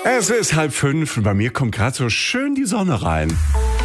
Es ist 4:30 und bei mir kommt gerade so schön die Sonne rein.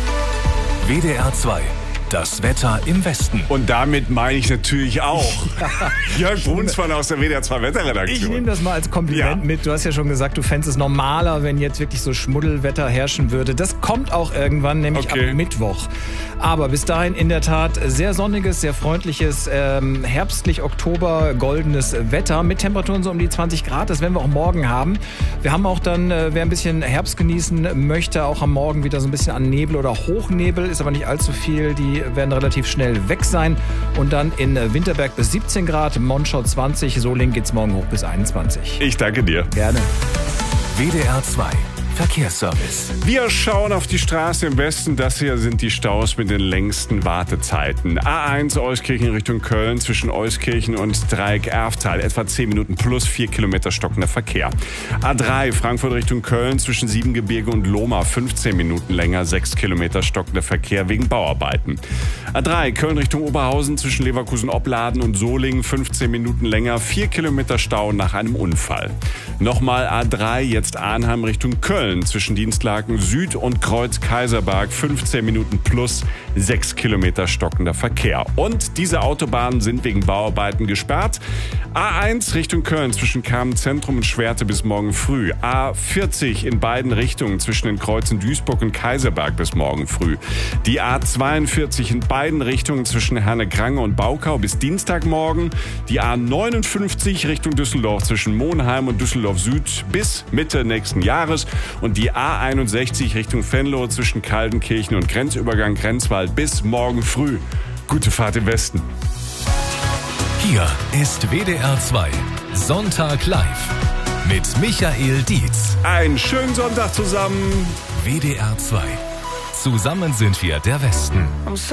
WDR 2. Das Wetter im Westen. Und damit meine ich natürlich auch Jörg Brunsmann aus der WDR 2 Wetterredaktion. Ich nehme das mal als Kompliment mit. Du hast ja schon gesagt, du fändest es normaler, wenn jetzt wirklich so Schmuddelwetter herrschen würde. Das kommt auch irgendwann, nämlich ab Mittwoch. Aber bis dahin in der Tat sehr sonniges, sehr freundliches, herbstlich Oktober, goldenes Wetter mit Temperaturen so um die 20 Grad. Das werden wir auch morgen haben. Wir haben auch dann, wer ein bisschen Herbst genießen möchte, auch am Morgen wieder so ein bisschen an Nebel oder Hochnebel. Ist aber nicht allzu viel. Die werden relativ schnell weg sein. Und dann in Winterberg bis 17 Grad, Monschau 20, Solingen geht's morgen hoch bis 21. Ich danke dir. Gerne. WDR 2. Verkehrsservice. Wir schauen auf die Straße im Westen. Das hier sind die Staus mit den längsten Wartezeiten. A1 Euskirchen Richtung Köln zwischen Euskirchen und Dreieck-Erftal. Etwa 10 Minuten plus 4 Kilometer stockender Verkehr. A3 Frankfurt Richtung Köln zwischen Siebengebirge und Lohmar. 15 Minuten länger, 6 Kilometer stockender Verkehr wegen Bauarbeiten. A3 Köln Richtung Oberhausen zwischen Leverkusen-Opladen und Solingen. 15 Minuten länger, 4 Kilometer Stau nach einem Unfall. Nochmal A3 jetzt Arnheim Richtung Köln. Zwischen Dienstlaken Süd und Kreuz Kaiserberg 15 Minuten plus 6 Kilometer stockender Verkehr. Und diese Autobahnen sind wegen Bauarbeiten gesperrt. A1 Richtung Köln zwischen Kärnten-Zentrum und Schwerte bis morgen früh. A40 in beiden Richtungen zwischen den Kreuzen Duisburg und Kaiserberg bis morgen früh. Die A42 in beiden Richtungen zwischen Herne-Grange und Baukau bis Dienstagmorgen. Die A59 Richtung Düsseldorf zwischen Monheim und Düsseldorf Süd bis Mitte nächsten Jahres. Und die A61 Richtung Venlo zwischen Kaldenkirchen und Grenzübergang Grenzwald bis morgen früh. Gute Fahrt im Westen. Hier ist WDR 2. Sonntag live. Mit Michael Dietz. Einen schönen Sonntag zusammen. WDR 2. Zusammen sind wir der Westen.